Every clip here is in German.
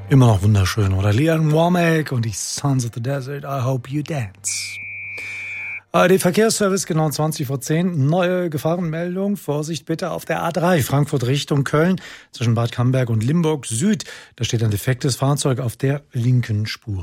Immer noch wunderschön, oder? Leon Womack und die Sons of the Desert, I Hope You Dance. ARD Verkehrsservice, genau 20 vor 10. Neue Gefahrenmeldung. Vorsicht bitte auf der A3 Frankfurt Richtung Köln zwischen Bad Camberg und Limburg Süd. Da steht ein defektes Fahrzeug auf der linken Spur.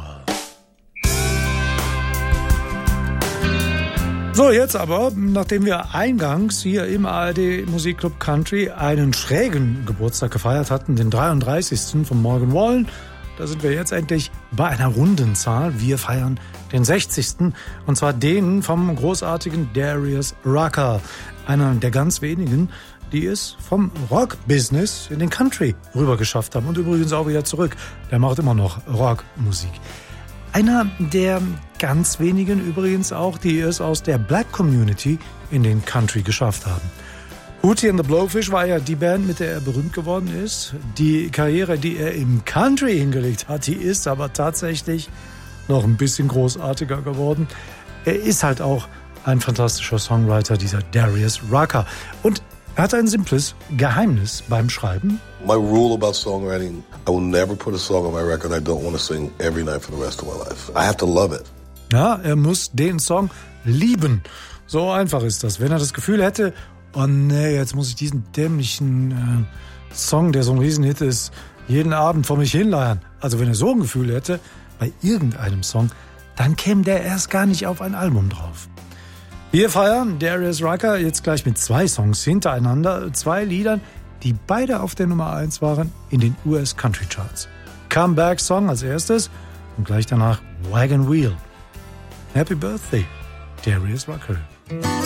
So, jetzt aber, nachdem wir eingangs hier im ARD Musikclub Country einen schrägen Geburtstag gefeiert hatten, den 33. von Morgan Wallen, da sind wir jetzt endlich bei einer runden Zahl. Wir feiern den 60. Und zwar den vom großartigen Darius Rucker, einer der ganz wenigen, die es vom Rock-Business in den Country rüber geschafft haben und übrigens auch wieder zurück. Der macht immer noch Rockmusik. Einer der ganz wenigen übrigens auch, die es aus der Black Community in den Country geschafft haben. Hootie and the Blowfish war ja die Band, mit der er berühmt geworden ist. Die Karriere, die er im Country hingelegt hat, die ist aber tatsächlich noch ein bisschen großartiger geworden. Er ist halt auch ein fantastischer Songwriter, dieser Darius Rucker. Und er hat ein simples Geheimnis beim Schreiben. My rule about songwriting, I will never put a song on my record I don't want to sing every night for the rest of my life. I have to love it. Ja, er muss den Song lieben. So einfach ist das. Wenn er das Gefühl hätte, oh nee, jetzt muss ich diesen dämlichen Song, der so ein Riesenhit ist, jeden Abend vor mich hinleiern. Also wenn er so ein Gefühl hätte, bei irgendeinem Song, dann käme der erst gar nicht auf ein Album drauf. Wir feiern Darius Rucker jetzt gleich mit 2 Songs hintereinander, 2 Liedern, die beide auf der Nummer 1 waren in den US Country Charts. Comeback Song als erstes und gleich danach Wagon Wheel. Happy Birthday, Darius Rucker.